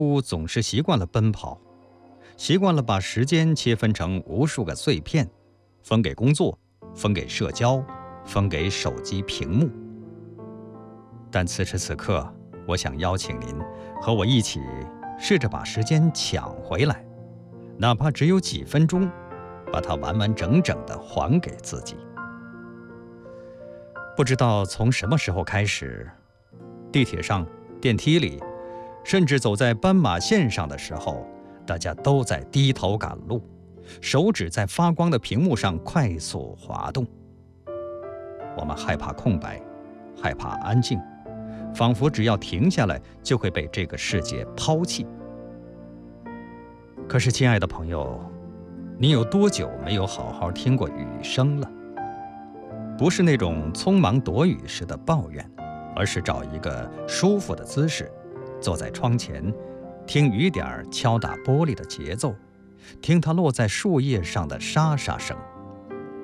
总是习惯了奔跑，习惯了把时间切分成无数个碎片，分给工作，分给社交，分给手机屏幕。但此时此刻，我想邀请您和我一起试着把时间抢回来，哪怕只有几分钟，把它完完整整地还给自己。不知道从什么时候开始，地铁上、电梯里，甚至走在斑马线上的时候，大家都在低头赶路，手指在发光的屏幕上快速滑动。我们害怕空白，害怕安静，仿佛只要停下来，就会被这个世界抛弃。可是，亲爱的朋友，你有多久没有好好听过雨声了？不是那种匆忙躲雨时的抱怨，而是找一个舒服的姿势，坐在窗前，听雨点敲打玻璃的节奏，听它落在树叶上的沙沙声。